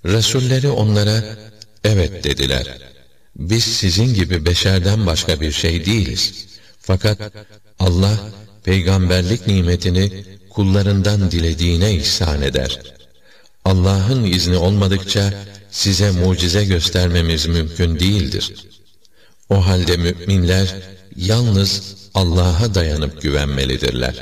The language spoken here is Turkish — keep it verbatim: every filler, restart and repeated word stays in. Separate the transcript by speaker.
Speaker 1: Resulleri onlara, evet dediler. Biz sizin gibi beşerden başka bir şey değiliz. Fakat Allah, peygamberlik nimetini kullarından dilediğine ihsan eder. Allah'ın izni olmadıkça size mucize göstermemiz mümkün değildir. O halde müminler yalnız Allah'a dayanıp güvenmelidirler.